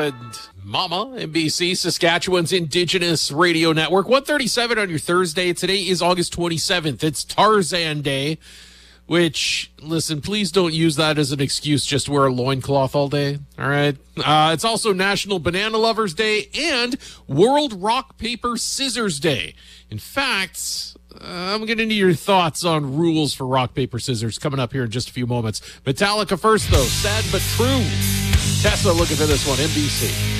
and Mama, NBC, Saskatchewan's Indigenous Radio Network. 1:37 on your Thursday. Today is August 27th. It's Tarzan Day, which, listen, please don't use that as an excuse just to wear a loincloth all day, all right? It's also National Banana Lovers Day and World Rock, Paper, Scissors Day. In fact, I'm going to need your thoughts on rules for rock, paper, scissors coming up here in just a few moments. Metallica first, though. Sad but true. Tessa looking for this one, NBC.